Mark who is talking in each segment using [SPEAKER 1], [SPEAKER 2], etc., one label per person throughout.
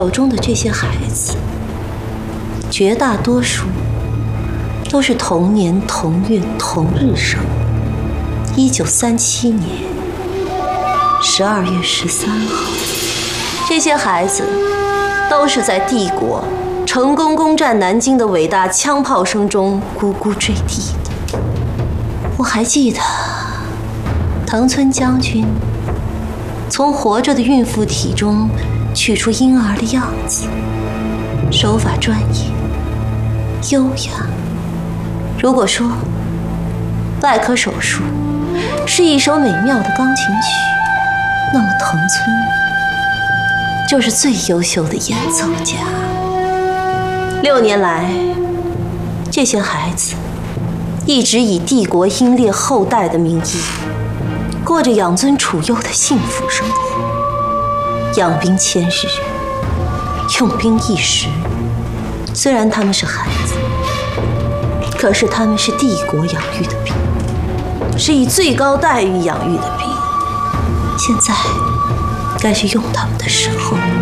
[SPEAKER 1] 手中的这些孩子，绝大多数都是同年同月同日生。1937年12月13号，这些孩子都是在帝国成功攻占南京的伟大枪炮声中咕咕坠地的。我还记得藤村将军从活着的孕妇体中取出婴儿的样子，手法专业优雅。如果说外科手术是一首美妙的钢琴曲，那么藤村就是最优秀的演奏家。6年来，这些孩子一直以帝国英烈后代的名义，过着养尊处优的幸福生活。养兵千日，用兵一时。虽然他们是孩子，可是他们是帝国养育的兵，是以最高待遇养育的兵。现在该是用他们的时候了。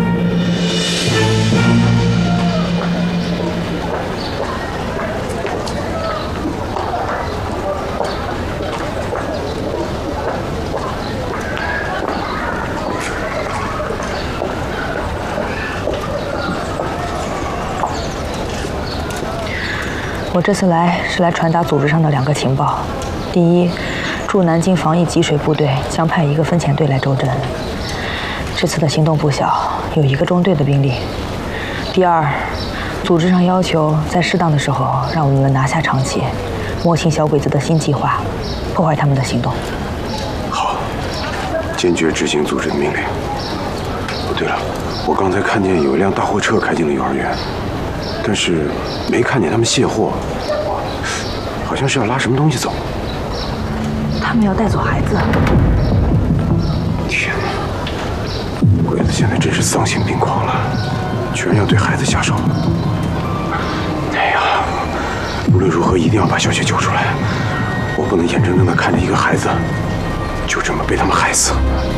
[SPEAKER 2] 我这次来是来传达组织上的2个情报。第一，驻南京防疫给水部队将派1个分遣队来周真。这次的行动不小，有1个中队的兵力。第二，组织上要求在适当的时候让我们拿下长崎，摸清小鬼子的新计划，破坏他们的行动。
[SPEAKER 3] 好，坚决执行组织的命令。对了，我刚才看见有一辆大货车开进了幼儿园。但是没看见他们卸货，好像是要拉什么东西走。
[SPEAKER 2] 他们要带走孩子。
[SPEAKER 3] 天哪，鬼子现在真是丧心病狂了，居然要对孩子下手。哎呀，无论如何一定要把小雪救出来，我不能眼睁睁地看着一个孩子就这么被他们害死。